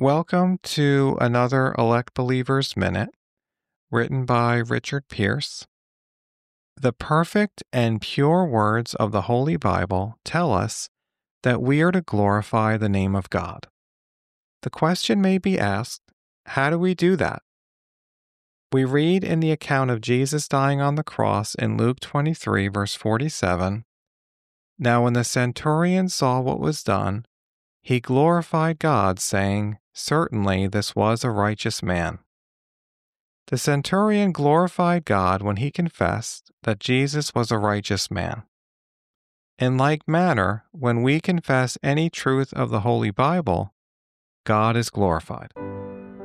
Welcome to another Elect Believers Minute, written by Richard Pierce. The perfect and pure words of the Holy Bible tell us that we are to glorify the name of God. The question may be asked, how do we do that? We read in the account of Jesus dying on the cross in Luke 23, verse 47, "Now when the centurion saw what was done, he glorified God, saying, 'Certainly this was a righteous man.'" The centurion glorified God when he confessed that Jesus was a righteous man. In like manner, when we confess any truth of the Holy Bible, God is glorified.